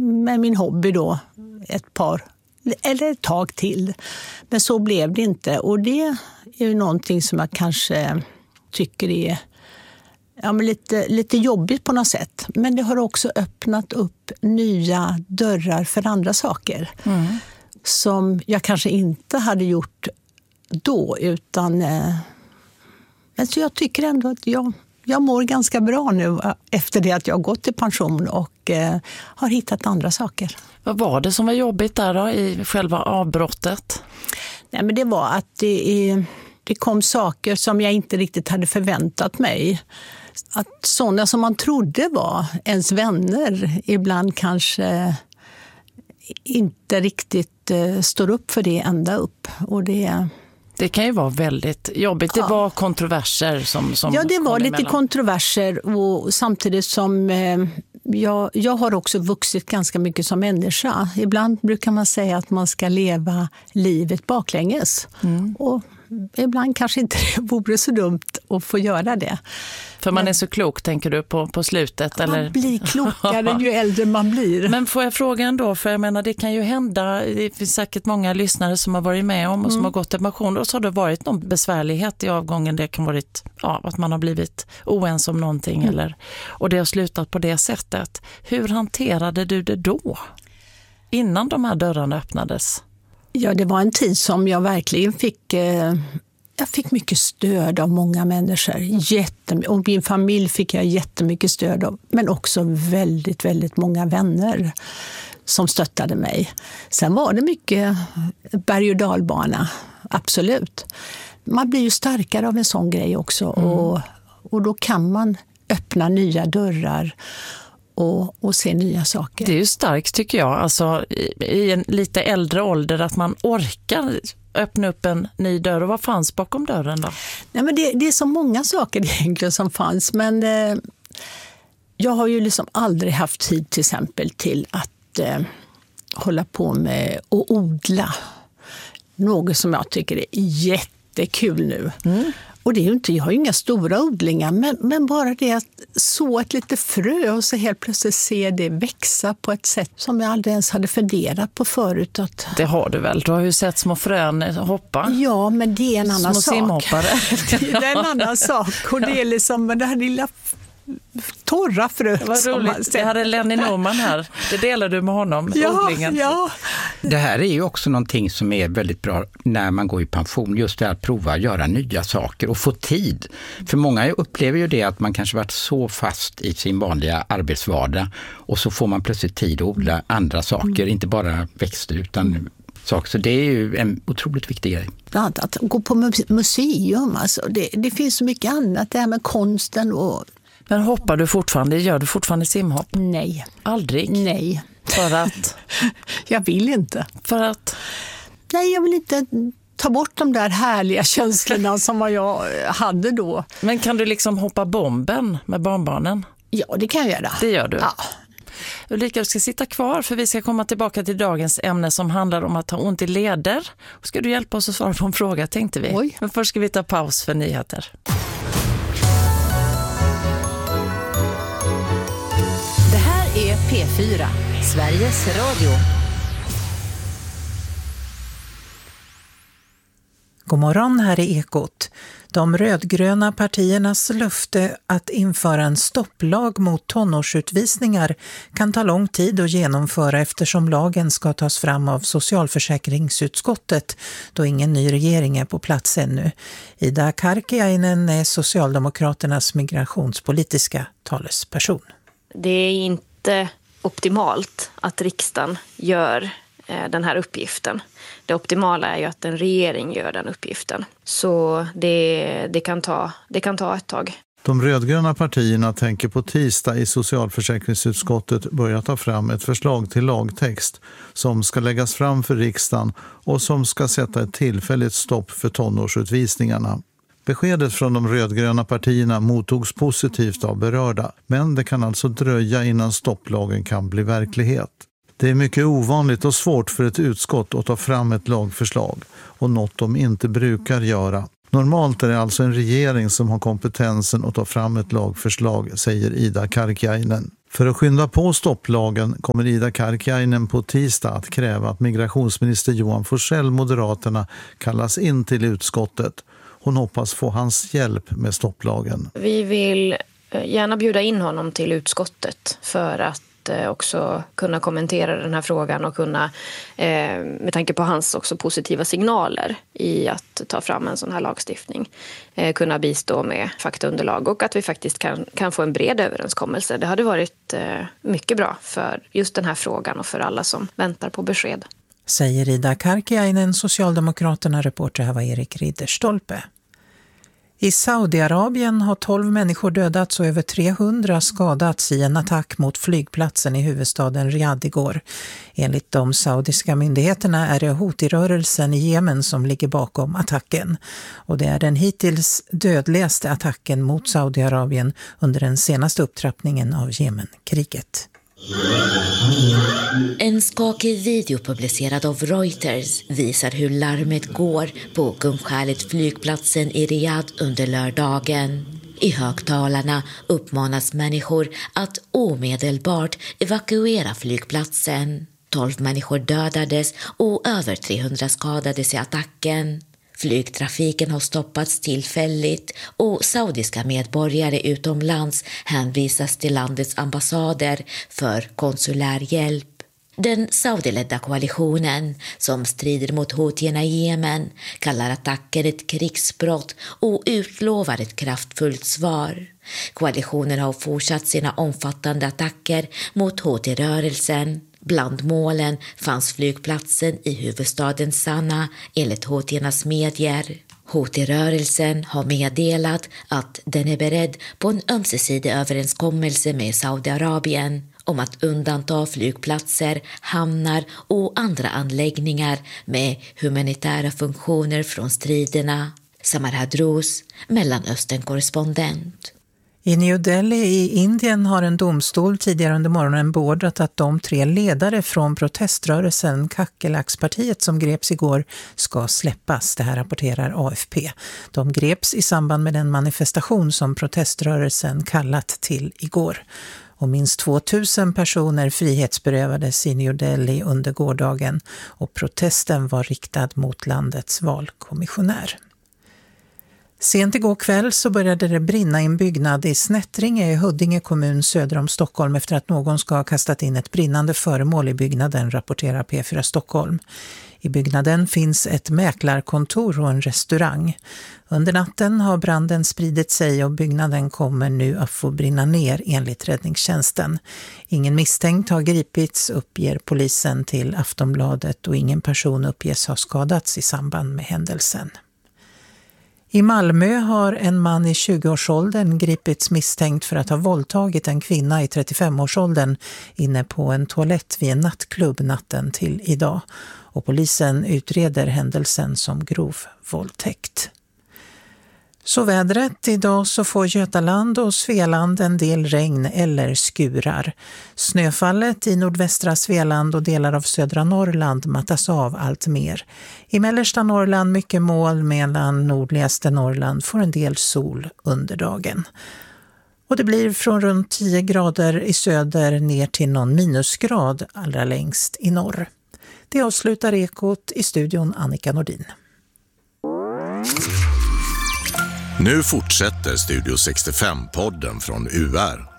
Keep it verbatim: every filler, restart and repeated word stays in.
med min hobby då ett par eller ett tag till. Men så blev det inte, och det är ju någonting som jag kanske tycker är ja, men lite, lite jobbigt på något sätt. Men det har också öppnat upp nya dörrar för andra saker. Mm. Som jag kanske inte hade gjort då, utan eh, alltså jag tycker ändå att jag, jag mår ganska bra nu efter det att jag har gått i pension och eh, har hittat andra saker. Vad var det som var jobbigt där då i själva avbrottet? Nej, men det var att det, det kom saker som jag inte riktigt hade förväntat mig. Att sådana som man trodde var ens vänner ibland kanske inte riktigt eh, står upp för det ända upp. Och det, det kan ju vara väldigt jobbigt. Det ja. var kontroverser som, som Ja, det var lite emellan. kontroverser, och samtidigt som eh, jag, jag har också vuxit ganska mycket som människa. Ibland brukar man säga att man ska leva livet baklänges. Mm. Och ibland kanske inte det vore så dumt att få göra det. För man är så klok, tänker du, på, på slutet? Man eller? blir klokare ju äldre man blir. Men får jag fråga ändå, för jag menar det kan ju hända, det finns säkert många lyssnare som har varit med om och som mm. har gått i pension, och så har det varit någon besvärlighet i avgången. Det kan ha varit ja, att man har blivit oense om någonting mm. eller, och det har slutat på det sättet. Hur hanterade du det då? Innan de här dörrarna öppnades? Ja, det var en tid som jag verkligen fick... Eh, jag fick mycket stöd av många människor. Jättem- och min familj fick jag jättemycket stöd av. Men också väldigt, väldigt många vänner som stöttade mig. Sen var det mycket berg- och dalbana, absolut. Man blir ju starkare av en sån grej också. Mm. Och, och då kan man öppna nya dörrar och, och se nya saker. Det är ju starkt, tycker jag, alltså i, i en lite äldre ålder, att man orkar öppna upp en ny dörr. Och vad fanns bakom dörren då? Nej, men det, det är så många saker egentligen som fanns, men eh, jag har ju liksom aldrig haft tid till exempel till att eh, hålla på med att odla. Något som jag tycker är jättekul nu. Mm. Och det är ju inte, jag har ju inga stora odlingar, men, men bara det att så ett lite frö och så helt plötsligt se det växa på ett sätt som jag aldrig ens hade funderat på förut. Att... Det har du väl? Du har ju sett små frön hoppa. Ja, men det är en annan små sak. Simhoppare. Det är en annan sak, och det är liksom det här lilla torra fröet. Det var roligt. Jag hade Lenny Norman här. Det delar du med honom, ja, odlingen. Ja. Det här är ju också någonting som är väldigt bra när man går i pension. Just det att prova att göra nya saker och få tid. För många upplever ju det att man kanske varit så fast i sin vanliga arbetsvardag, och så får man plötsligt tid att odla andra saker. Mm. Inte bara växter utan saker. Så det är ju en otroligt viktig grej. Bland annat att gå på museum. Alltså. Det, det finns så mycket annat. Det här med konsten och... Men hoppar du fortfarande? Gör du fortfarande simhopp? Nej. Aldrig? Nej. För att? Jag vill inte. För att? Nej, jag vill inte ta bort de där härliga känslorna som jag hade då. Men kan du liksom hoppa bomben med barnbarnen? Ja, det kan jag göra. Det gör du? Ja. Ulrika, du ska sitta kvar, för vi ska komma tillbaka till dagens ämne som handlar om att ha ont i leder. Och ska du hjälpa oss att svara på en fråga, tänkte vi. Oj. Men först ska vi ta paus för nyheter. är P fyra, Sveriges Radio. God morgon, här är Ekot. De rödgröna partiernas löfte att införa en stopplag mot tonårsutvisningar kan ta lång tid att genomföra eftersom lagen ska tas fram av socialförsäkringsutskottet då ingen ny regering är på plats ännu. Ida Karkiainen är Socialdemokraternas migrationspolitiska talesperson. Det är inte optimalt att riksdagen gör den här uppgiften. Det optimala är ju att en regering gör den uppgiften. Så det, det, kan ta, det kan ta ett tag. De rödgröna partierna tänker på tisdag i socialförsäkringsutskottet börja ta fram ett förslag till lagtext som ska läggas fram för riksdagen och som ska sätta ett tillfälligt stopp för tonårsutvisningarna. Beskedet från de rödgröna partierna mottogs positivt av berörda, men det kan alltså dröja innan stopplagen kan bli verklighet. Det är mycket ovanligt och svårt för ett utskott att ta fram ett lagförslag och något de inte brukar göra. Normalt är det alltså en regering som har kompetensen att ta fram ett lagförslag, säger Ida Karkiainen. För att skynda på stopplagen kommer Ida Karkiainen på tisdag att kräva att migrationsminister Johan Forssell, Moderaterna, kallas in till utskottet. Hon hoppas få hans hjälp med stopplagen. Vi vill gärna bjuda in honom till utskottet för att också kunna kommentera den här frågan och kunna, med tanke på hans också positiva signaler i att ta fram en sån här lagstiftning, kunna bistå med faktaunderlag och att vi faktiskt kan, kan få en bred överenskommelse. Det hade varit mycket bra för just den här frågan och för alla som väntar på besked. Säger Ida Karkiainen, Socialdemokraterna. Reporter här var Erik Ridderstolpe. I Saudiarabien har tolv människor dödats och över trehundra skadats i en attack mot flygplatsen i huvudstaden Riyadh igår. Enligt de saudiska myndigheterna är det Houthi-rörelsen i Jemen som ligger bakom attacken. Och det är den hittills dödligaste attacken mot Saudiarabien under den senaste upptrappningen av Jemenkriget. En skakig video publicerad av Reuters visar hur larmet går på Kungskärligt flygplatsen i Riyadh under lördagen. I högtalarna uppmanas människor att omedelbart evakuera flygplatsen. tolv människor dödades och över trehundra skadades i attacken. Flygtrafiken har stoppats tillfälligt och saudiska medborgare utomlands hänvisas till landets ambassader för konsulär hjälp. Den saudiledda koalitionen som strider mot houthierna i Jemen kallar attacken ett krigsbrott och utlovar ett kraftfullt svar. Koalitionen har fortsatt sina omfattande attacker mot Houthi-rörelsen. Bland målen fanns flygplatsen i huvudstaden Sanaa enligt houthiernas medier. Houthi-rörelsen har meddelat att den är beredd på en ömsesidig överenskommelse med Saudiarabien om att undanta flygplatser, hamnar och andra anläggningar med humanitära funktioner från striderna. Samar Hadrous, Mellanöstern-korrespondent. I New Delhi i Indien har en domstol tidigare under morgonen beordrat att de tre ledare från proteströrelsen Kakelaks-partiet som greps igår ska släppas. Det här rapporterar A F P. De greps i samband med den manifestation som proteströrelsen kallat till igår. Och minst tvåtusen personer frihetsberövades i New Delhi under gårdagen och protesten var riktad mot landets valkommissionär. Sent igår kväll så började det brinna i en byggnad i Snättringe i Huddinge kommun söder om Stockholm efter att någon ska ha kastat in ett brinnande föremål i byggnaden, rapporterar P fyra Stockholm. I byggnaden finns ett mäklarkontor och en restaurang. Under natten har branden spridit sig och byggnaden kommer nu att få brinna ner enligt räddningstjänsten. Ingen misstänkt har gripits, uppger polisen till Aftonbladet, och ingen person uppges ha skadats i samband med händelsen. I Malmö har en man i tjugoårsåldern gripits misstänkt för att ha våldtagit en kvinna i trettiofemårsåldern inne på en toalett vid en nattklubb natten till idag. Och polisen utreder händelsen som grov våldtäkt. Så vädret, idag så får Götaland och Svealand en del regn eller skurar. Snöfallet i nordvästra Svealand och delar av södra Norrland mattas av allt mer. I mellersta Norrland mycket moln, medan nordligaste Norrland får en del sol under dagen. Och det blir från runt tio grader i söder ner till någon minusgrad allra längst i norr. Det avslutar Ekot, i studion Annika Nordin. Nu fortsätter Studio sextiofem-podden från U R.